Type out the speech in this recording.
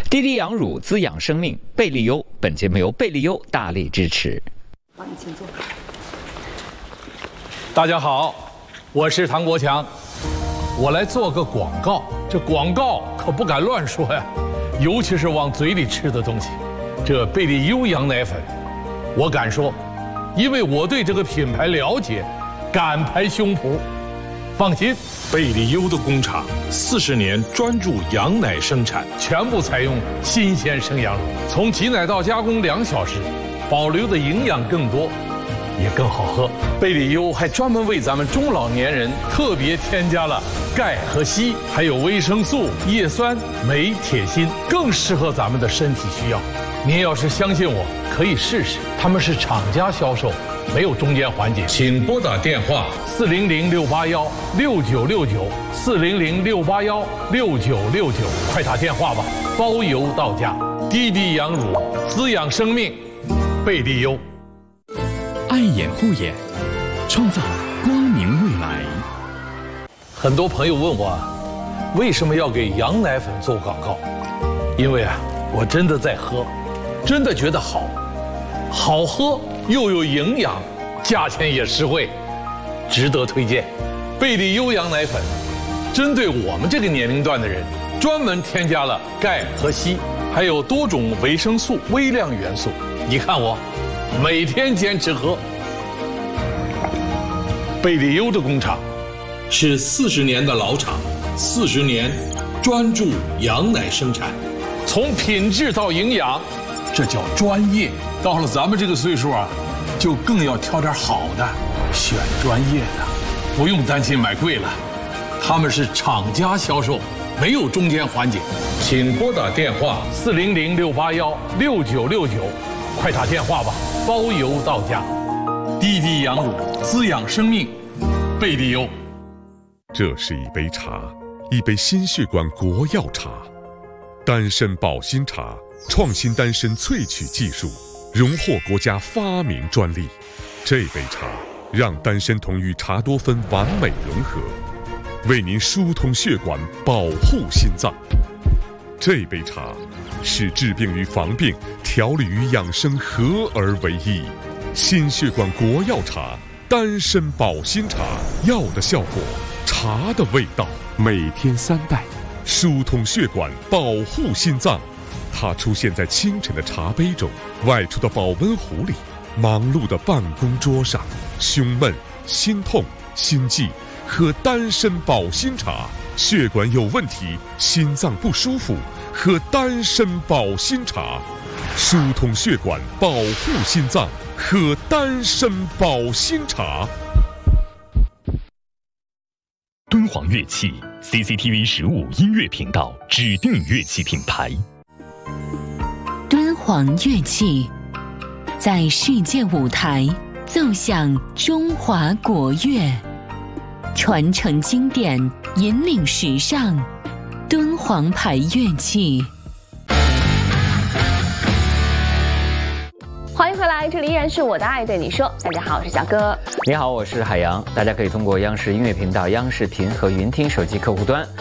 滴滴羊乳滋养生命，贝利优。本节目由贝利优大力支持。 好，你请坐。 大家好，我是唐国强，我来做个广告。这广告可不敢乱说呀，尤其是往嘴里吃的东西。这贝利优羊奶粉，我敢说，因为我对这个品牌了解，敢拍胸脯。放心， 贝利优的工厂40年专注羊奶生产， 全部采用新鲜生羊乳，从挤奶到加工2小时，保留的营养更多，也更好喝。贝利优还专门为咱们中老年人特别添加了钙和硒，还有维生素、叶酸、镁、铁、锌，更适合咱们的身体需要。您要是相信我，可以试试，他们是厂家销售，没有中间环节。 请拨打电话 400-681-6969，400-681-6969，快打电话吧，包邮到家。滴滴羊乳滋养生命，贝利优。 爱眼护眼，创造光明未来。 很多朋友问我，为什么要给羊奶粉做广告？因为我真的在喝，真的觉得好喝又有营养，价钱也实惠，值得推荐。贝利优羊奶粉针对我们这个年龄段的人，专门添加了钙和硒，还有多种维生素、微量元素。你看我每天坚持喝。贝利优的工厂是40年的老厂，40年专注羊奶生产， 从品质到营养，这叫专业。到了咱们这个岁数就更要挑点好的，选专业的，不用担心买贵了。他们是厂家销售，没有中间环节。 请拨打电话 400-681-6969，快打电话吧，包邮到家。滴滴羊乳滋养生命，贝利优。 这是一杯茶，一杯心血管国药茶，丹参保心茶，创新丹参萃取技术，荣获国家发明专利。这杯茶让丹参酮与茶多酚完美融合，为您疏通血管，保护心脏。这杯茶是治病与防病、调理与养生合而为一。心血管国药茶，丹参保心茶，药的效果，茶的味道，每天3袋，疏通血管，保护心脏。它出现在清晨的茶杯中，外出的保温壶里，忙碌的办公桌上。胸闷、心痛、心悸，喝丹参保心茶；血管有问题，心脏不舒服，喝丹参保心茶。疏通血管，保护心脏，喝丹参保心茶。 敦煌乐器 CCTV 15音乐频道指定乐器品牌。 敦煌乐器在世界舞台奏响中华国乐，传承经典，引领时尚。敦煌牌乐器。 欢迎回来，这里依然是我的爱对你说。大家好，我是小哥。 你好，我是海洋。大家可以通过央视音乐频道、央视频和云听手机客户端